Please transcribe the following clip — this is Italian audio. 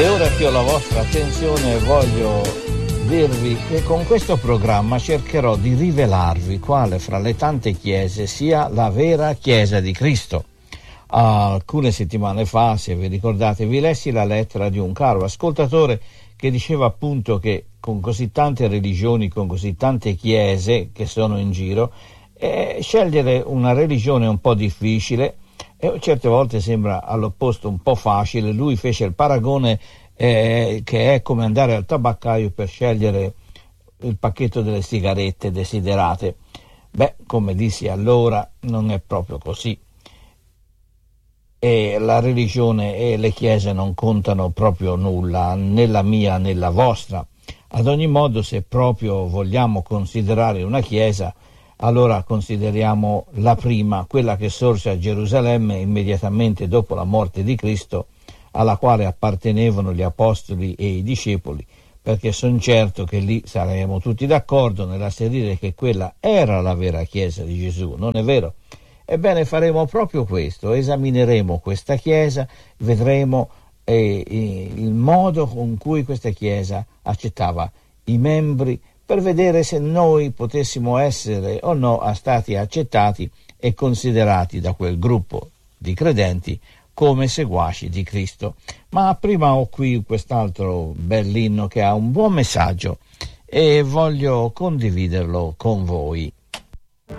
E ora che ho la vostra attenzione voglio dirvi che con questo programma cercherò di rivelarvi quale fra le tante chiese sia la vera Chiesa di Cristo. Alcune settimane fa, se vi ricordate, vi lessi la lettera di un caro ascoltatore che diceva appunto che con così tante religioni, con così tante chiese che sono in giro, scegliere una religione è un po' difficile e certe volte sembra all'opposto un po' facile. Lui fece il paragone che è come andare al tabaccaio per scegliere il pacchetto delle sigarette desiderate. Beh, come dissi allora, non è proprio così. E la religione e le chiese non contano proprio nulla, né la mia né la vostra. Ad ogni modo, se proprio vogliamo considerare una chiesa, allora consideriamo la prima, quella che sorse a Gerusalemme immediatamente dopo la morte di Cristo, alla quale appartenevano gli apostoli e i discepoli, perché sono certo che lì saremo tutti d'accordo nell'asserire che quella era la vera Chiesa di Gesù, non è vero? Ebbene, faremo proprio questo, esamineremo questa Chiesa, vedremo il modo con cui questa Chiesa accettava i membri, per vedere se noi potessimo essere o no stati accettati e considerati da quel gruppo di credenti come seguaci di Cristo. Ma prima ho qui quest'altro bell'inno che ha un buon messaggio e voglio condividerlo con voi.